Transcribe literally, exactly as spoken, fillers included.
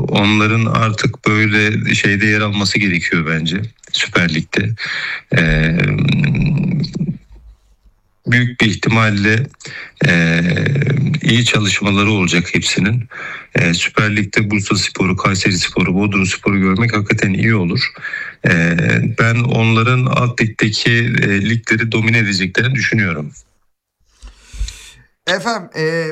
onların artık böyle şeyde yer alması gerekiyor bence Süper Lig'de. Ee, büyük bir ihtimalle e, iyi çalışmaları olacak hepsinin. E, Süper Lig'de Bursaspor'u, Kayserispor'u, Bodrumspor'u görmek hakikaten iyi olur. E, ben onların alt ligdeki e, ligleri domine edeceklerini düşünüyorum. Efendim e,